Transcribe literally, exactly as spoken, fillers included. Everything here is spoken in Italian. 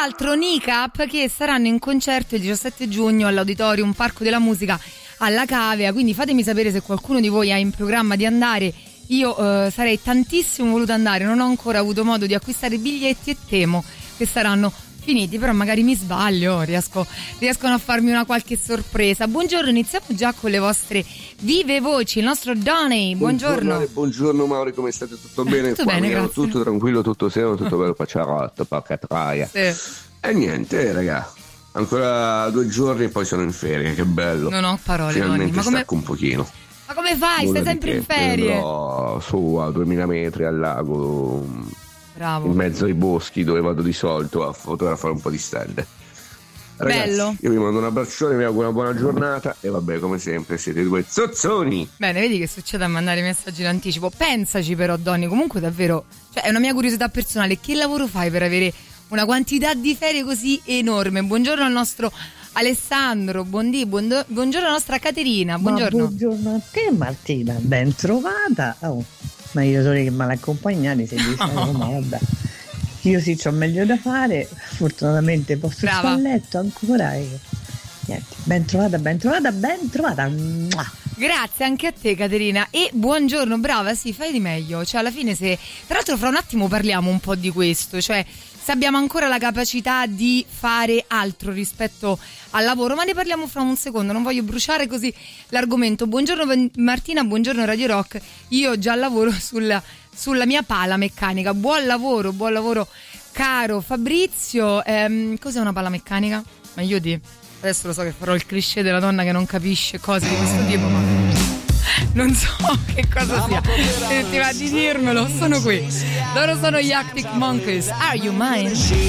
l'altro Nicap, che saranno in concerto il diciassette giugno all'Auditorium Parco della Musica alla Cavea, quindi fatemi sapere se qualcuno di voi ha in programma di andare. Io eh, sarei tantissimo voluta andare, non ho ancora avuto modo di acquistare i biglietti e temo che saranno finiti, però magari mi sbaglio, riesco, riescono a farmi una qualche sorpresa. Buongiorno, iniziamo già con le vostre vive voci. Il nostro Donny, buongiorno. Buongiorno, buongiorno Mauri, come state? Tutto bene? Tutto Qua bene, Milano, grazie. tutto tranquillo, tutto sereno, tutto bello, pacciarotto, porca traia. Sì. E niente, raga, ancora due giorni e poi sono in ferie, che bello. Non ho parole, Finalmente Donny. Ma come, stacco un pochino. ma come fai? Nulla Stai di sempre che. in ferie? Andrò su a duemila metri al lago, Bravo. in mezzo ai boschi dove vado di solito a fotografare un po' di stelle. Ragazzi, Bello. io vi mando un abbraccione, vi auguro una buona giornata e vabbè, come sempre siete due zozzoni. Bene, vedi che succede a mandare i messaggi in anticipo. Pensaci però, Donny, comunque davvero, cioè è una mia curiosità personale, che lavoro fai per avere una quantità di ferie così enorme? Buongiorno al nostro Alessandro, buondì, buondo- buongiorno alla nostra Caterina, buongiorno. Ma buongiorno a te Martina, ben trovata. Oh, ma io sono che me l'accompagnate se dici, oh, ma vabbè. Io sì, c'ho meglio da fare, fortunatamente posso stare Brava. a letto ancora e niente, ben trovata, ben trovata, ben trovata. Mua. Grazie anche a te Caterina e buongiorno, brava, sì, fai di meglio, cioè alla fine se, tra l'altro fra un attimo parliamo un po' di questo, cioè se abbiamo ancora la capacità di fare altro rispetto al lavoro, ma ne parliamo fra un secondo, non voglio bruciare così l'argomento. Buongiorno Martina, buongiorno Radio Rock, io già lavoro sulla, sulla mia pala meccanica, buon lavoro, buon lavoro caro Fabrizio. Ehm, cos'è una pala meccanica? Ma io di... Adesso lo so che farò il cliché della donna che non capisce cose di questo tipo, ma non so che cosa sia. Se ti va di dirmelo, sono qui. Loro sono gli Arctic Monkeys. Are You Mine?